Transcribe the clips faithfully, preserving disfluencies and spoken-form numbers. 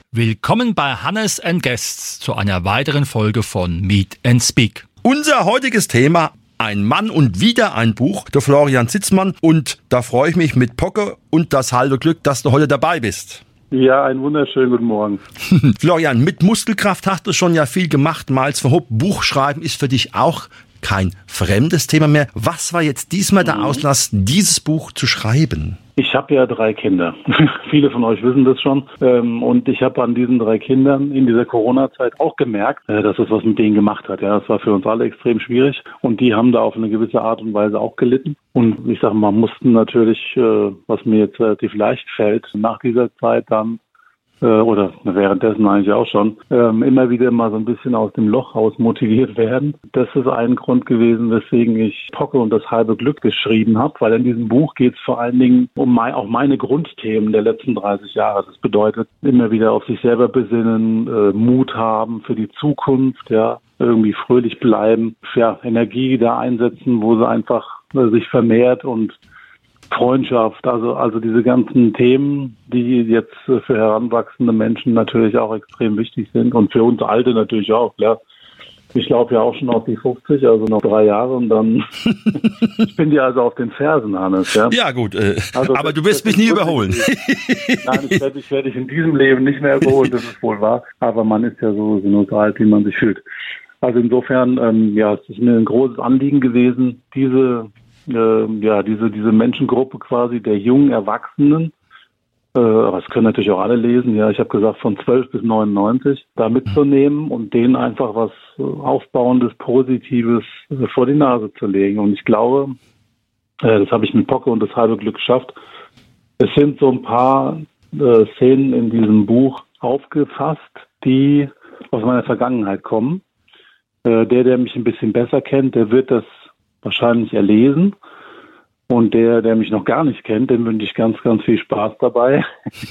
Willkommen bei Hannes and Guests zu einer weiteren Folge von Meet and Speak. Unser heutiges Thema: Ein Mann und wieder ein Buch, der Florian Zitzmann. Und da freue ich mich mit Pocke und das halbe Glück, dass du heute dabei bist. Ja, einen wunderschönen guten Morgen. Florian, mit Muskelkraft hast du schon ja viel gemacht. Miles Verhoeven, Buchschreiben ist für dich auch kein fremdes Thema mehr. Was war jetzt diesmal der Auslass, dieses Buch zu schreiben? Ich habe ja drei Kinder. Viele von euch wissen das schon. Und ich habe an diesen drei Kindern in dieser Corona-Zeit auch gemerkt, dass es was mit denen gemacht hat. Ja, das war für uns alle extrem schwierig. Und die haben da auf eine gewisse Art und Weise auch gelitten. Und ich sage mal, mussten natürlich, was mir jetzt relativ leicht fällt, nach dieser Zeit dann, oder währenddessen eigentlich auch schon, ähm, immer wieder mal so ein bisschen aus dem Loch raus motiviert werden. Das ist ein Grund gewesen, weswegen ich Pocke und das halbe Glück geschrieben habe, weil in diesem Buch geht es vor allen Dingen um mein, auch meine Grundthemen der letzten dreißig Jahre. Das bedeutet, immer wieder auf sich selber besinnen, äh, Mut haben für die Zukunft, ja, irgendwie fröhlich bleiben, ja, Energie da einsetzen, wo sie einfach äh, sich vermehrt, und Freundschaft, also also diese ganzen Themen, die jetzt für heranwachsende Menschen natürlich auch extrem wichtig sind und für uns Alte natürlich auch, klar. Ich laufe ja auch schon auf die fünfzig, also noch drei Jahre, und dann ich bin dir also auf den Fersen, Hannes. Ja, ja gut, äh, also aber du wirst mich nie überholen. Nein, ich werde, ich werde dich in diesem Leben nicht mehr überholen, das ist wohl wahr, aber man ist ja so, nur so alt, wie man sich fühlt. Also insofern, ähm, ja, es ist mir ein großes Anliegen gewesen, diese Äh, ja, diese diese Menschengruppe quasi der jungen Erwachsenen, äh, aber es können natürlich auch alle lesen, ja, ich habe gesagt von zwölf bis neunundneunzig, da mitzunehmen und denen einfach was Aufbauendes, Positives äh, vor die Nase zu legen. Und ich glaube, äh, das habe ich mit Pocke und das halbe Glück geschafft. Es sind so ein paar äh, Szenen in diesem Buch aufgefasst, die aus meiner Vergangenheit kommen. Äh, der, der mich ein bisschen besser kennt, der wird das wahrscheinlich erlesen. Und der, der mich noch gar nicht kennt, dem wünsche ich ganz, ganz viel Spaß dabei.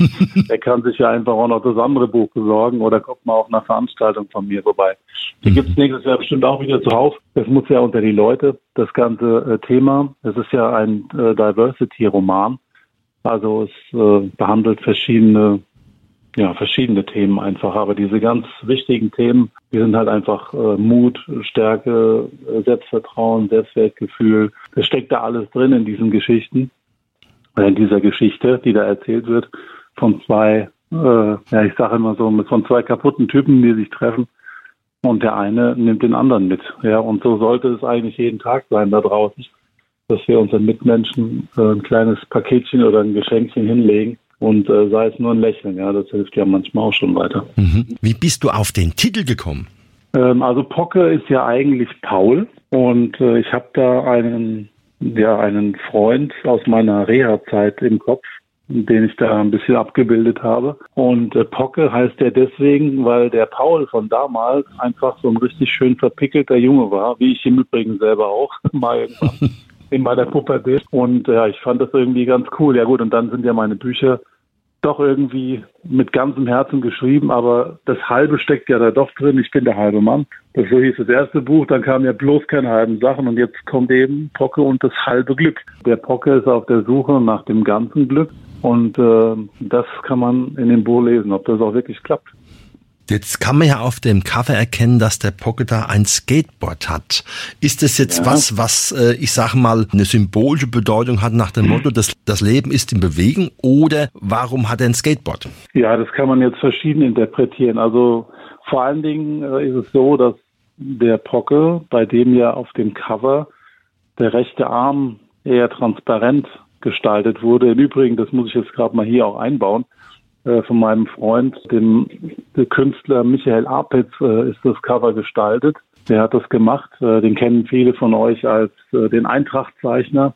Der kann sich ja einfach auch noch das andere Buch besorgen oder kommt mal auf einer Veranstaltung von mir vorbei. Die gibt es nächstes Jahr bestimmt auch wieder zuhauf. Das muss ja unter die Leute, das ganze äh, Thema. Es ist ja ein äh, Diversity-Roman. Also es äh, behandelt verschiedene Ja, verschiedene Themen einfach, aber diese ganz wichtigen Themen, die sind halt einfach äh, Mut, Stärke, äh, Selbstvertrauen, Selbstwertgefühl. Das steckt da alles drin in diesen Geschichten, äh, in dieser Geschichte, die da erzählt wird, von zwei, äh, ja, ich sage immer so, von zwei kaputten Typen, die sich treffen, und der eine nimmt den anderen mit. Ja, und so sollte es eigentlich jeden Tag sein da draußen, dass wir unseren Mitmenschen äh, ein kleines Paketchen oder ein Geschenkchen hinlegen. Und äh, sei es nur ein Lächeln, ja, das hilft ja manchmal auch schon weiter. Mhm. Wie bist du auf den Titel gekommen? Ähm, also Pocke ist ja eigentlich Paul, und äh, ich habe da einen, ja, einen Freund aus meiner Reha-Zeit im Kopf, den ich da ein bisschen abgebildet habe. Und äh, Pocke heißt er deswegen, weil der Paul von damals einfach so ein richtig schön verpickelter Junge war, wie ich im Übrigen selber auch mal irgendwann. In meiner Pubertät. Und ja, ich fand das irgendwie ganz cool. Ja gut, und dann sind ja meine Bücher doch irgendwie mit ganzem Herzen geschrieben, aber das Halbe steckt ja da doch drin. Ich bin der halbe Mann. Das so hieß das erste Buch, dann kamen ja bloß keine halben Sachen, und jetzt kommt eben Pocke und das halbe Glück. Der Pocke ist auf der Suche nach dem ganzen Glück, und äh, das kann man in dem Buch lesen, ob das auch wirklich klappt. Jetzt kann man ja auf dem Cover erkennen, dass der Pocke da ein Skateboard hat. Ist das jetzt ja was, was, äh, ich sage mal, eine symbolische Bedeutung hat nach dem Motto, das, das Leben ist in Bewegung, oder warum hat er ein Skateboard? Ja, das kann man jetzt verschieden interpretieren. Also vor allen Dingen äh, ist es so, dass der Pocke, bei dem ja auf dem Cover der rechte Arm eher transparent gestaltet wurde. Im Übrigen, das muss ich jetzt gerade mal hier auch einbauen, von meinem Freund, dem, dem Künstler Michael Apitz, äh, ist das Cover gestaltet. Der hat das gemacht. Äh, den kennen viele von euch als äh, den Eintracht-Zeichner.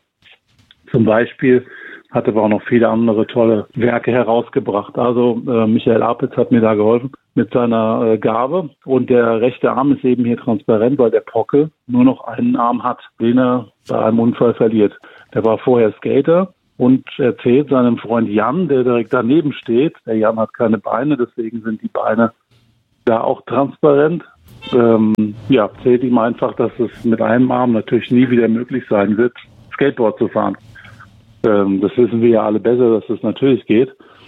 Zum Beispiel hat aber auch noch viele andere tolle Werke herausgebracht. Also äh, Michael Apitz hat mir da geholfen mit seiner äh, Gabe. Und der rechte Arm ist eben hier transparent, weil der Pocke nur noch einen Arm hat, den er bei einem Unfall verliert. Der war vorher Skater und erzählt seinem Freund Jan, der direkt daneben steht, der Jan hat keine Beine, deswegen sind die Beine da auch transparent. Ähm, ja, erzählt ihm einfach, dass es mit einem Arm natürlich nie wieder möglich sein wird, Skateboard zu fahren. Ähm, das wissen wir ja alle besser, dass das natürlich geht.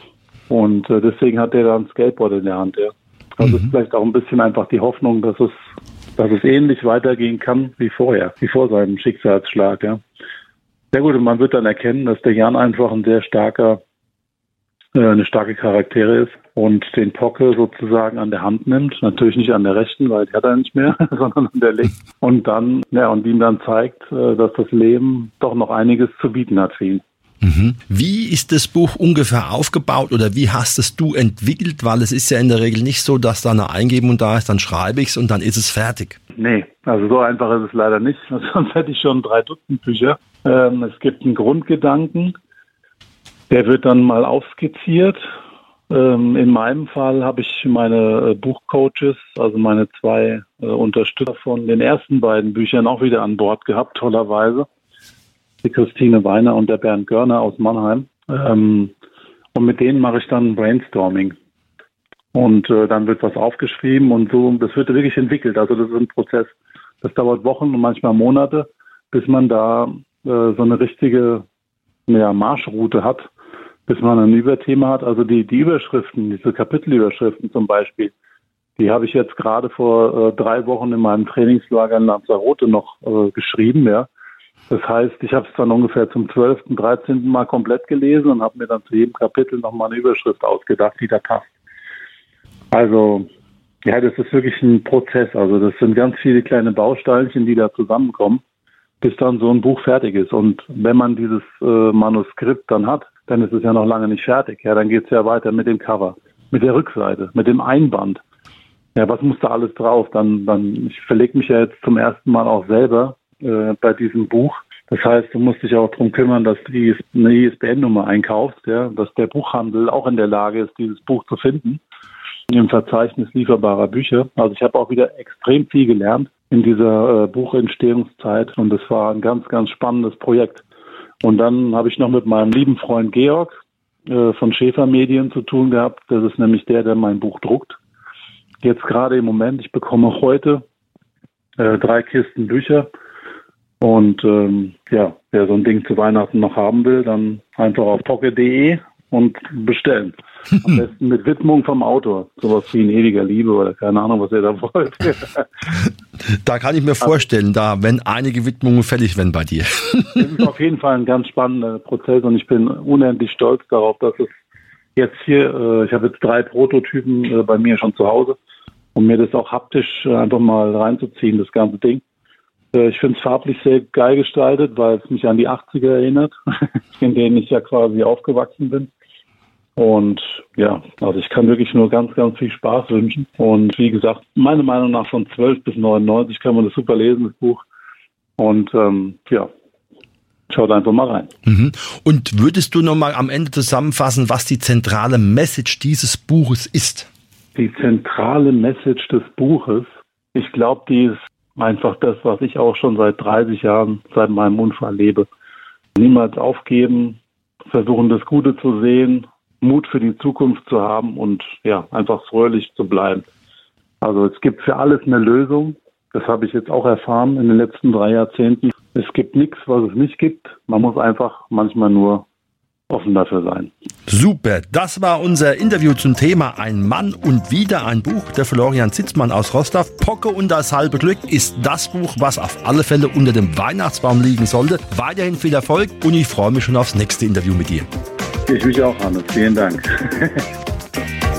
Und äh, deswegen hat er dann Skateboard in der Hand, ja. Also mhm. ist vielleicht auch ein bisschen einfach die Hoffnung, dass es, dass es ähnlich weitergehen kann wie vorher, wie vor seinem Schicksalsschlag, ja. Sehr gut, und man wird dann erkennen, dass der Jan einfach ein sehr starker, äh, eine starke Charaktere ist und den Pocke sozusagen an der Hand nimmt, natürlich nicht an der rechten, weil die hat er nicht mehr, sondern an der linken. Und dann, ja, und ihm dann zeigt, äh, dass das Leben doch noch einiges zu bieten hat für ihn. Mhm. Wie ist das Buch ungefähr aufgebaut oder wie hast es du entwickelt? Weil es ist ja in der Regel nicht so, dass da eine Eingebung da ist, dann schreibe ich es und dann ist es fertig. Nee, also so einfach ist es leider nicht. Sonst hätte ich schon drei Dutzend Bücher. Ähm, es gibt einen Grundgedanken, der wird dann mal aufskizziert. Ähm, in meinem Fall habe ich meine äh, Buchcoaches, also meine zwei äh, Unterstützer von den ersten beiden Büchern auch wieder an Bord gehabt, tollerweise. Die Christine Weiner und der Bernd Görner aus Mannheim. Ähm, und mit denen mache ich dann Brainstorming. Und äh, dann wird was aufgeschrieben und so. Das wird wirklich entwickelt. Also das ist ein Prozess. Das dauert Wochen und manchmal Monate, bis man da äh, so eine richtige ja, Marschroute hat, bis man ein Überthema hat. Also die, die Überschriften, diese Kapitelüberschriften zum Beispiel, die habe ich jetzt gerade vor äh, drei Wochen in meinem Trainingslager in Lanzarote noch äh, geschrieben, ja. Das heißt, ich habe es dann ungefähr zum zwölften, dreizehnten Mal komplett gelesen und habe mir dann zu jedem Kapitel nochmal eine Überschrift ausgedacht, die da passt. Also, ja, das ist wirklich ein Prozess. Also das sind ganz viele kleine Bausteinchen, die da zusammenkommen, bis dann so ein Buch fertig ist. Und wenn man dieses äh, Manuskript dann hat, dann ist es ja noch lange nicht fertig. Ja, dann geht es ja weiter mit dem Cover, mit der Rückseite, mit dem Einband. Ja, was muss da alles drauf? Dann, dann, ich verlege mich ja jetzt zum ersten Mal auch selber äh, bei diesem Buch. Das heißt, du musst dich auch darum kümmern, dass du eine I S B N-Nummer einkaufst, ja, dass der Buchhandel auch in der Lage ist, dieses Buch zu finden im Verzeichnis lieferbarer Bücher. Also ich habe auch wieder extrem viel gelernt in dieser äh, Buchentstehungszeit und das war ein ganz, ganz spannendes Projekt. Und dann habe ich noch mit meinem lieben Freund Georg äh, von Schäfer Medien zu tun gehabt. Das ist nämlich der, der mein Buch druckt. Jetzt gerade im Moment, ich bekomme heute äh, drei Kisten Bücher. Und ähm, ja, wer so ein Ding zu Weihnachten noch haben will, dann einfach auf pocke punkt de und bestellen. Am besten mit Widmung vom Autor. Sowas wie in ewiger Liebe oder keine Ahnung, was ihr da wollt. Da kann ich mir vorstellen, da wenn einige Widmungen fällig werden bei dir. Es ist auf jeden Fall ein ganz spannender Prozess und ich bin unendlich stolz darauf, dass es jetzt hier, äh, ich habe jetzt drei Prototypen äh, bei mir schon zu Hause, um mir das auch haptisch äh, einfach mal reinzuziehen, das ganze Ding. Äh, ich finde es farblich sehr geil gestaltet, weil es mich an die achtziger erinnert, in denen ich ja quasi aufgewachsen bin. Und ja, also ich kann wirklich nur ganz, ganz viel Spaß wünschen. Und wie gesagt, meiner Meinung nach von zwölf bis neunundneunzig kann man das super lesen, das Buch. Und ähm, ja, schaut einfach mal rein. Mhm. Und würdest du nochmal am Ende zusammenfassen, was die zentrale Message dieses Buches ist? Die zentrale Message des Buches, ich glaube, die ist einfach das, was ich auch schon seit dreißig Jahren, seit meinem Unfall lebe. Niemals aufgeben, versuchen das Gute zu sehen, Mut für die Zukunft zu haben und ja, einfach fröhlich zu bleiben. Also es gibt für alles eine Lösung. Das habe ich jetzt auch erfahren in den letzten drei Jahrzehnten. Es gibt nichts, was es nicht gibt. Man muss einfach manchmal nur offen dafür sein. Super, das war unser Interview zum Thema Ein Mann und wieder ein Buch. Der Florian Zitzmann aus Rostock. Pocke und das halbe Glück ist das Buch, was auf alle Fälle unter dem Weihnachtsbaum liegen sollte. Weiterhin viel Erfolg und ich freue mich schon aufs nächste Interview mit dir. Ich mich auch, Hannes. Vielen Dank.